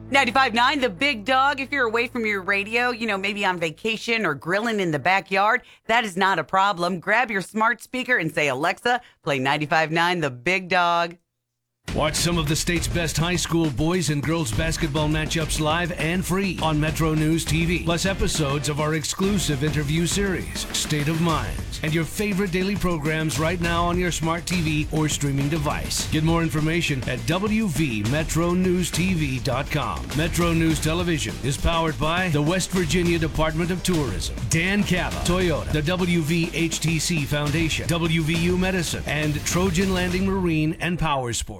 95.9, the big dog. If you're away from your radio, maybe on vacation or grilling in the backyard, that is not a problem. Grab your smart speaker and say, Alexa, play 95.9, the big dog. Watch some of the state's best high school boys and girls basketball matchups live and free on Metro News TV. Plus episodes of our exclusive interview series, State of Minds, and your favorite daily programs right now on your smart TV or streaming device. Get more information at wvmetronewstv.com. Metro News Television is powered by the West Virginia Department of Tourism, Dan Cava, Toyota, the WVHTC Foundation, WVU Medicine, and Trojan Landing Marine and Power Sports.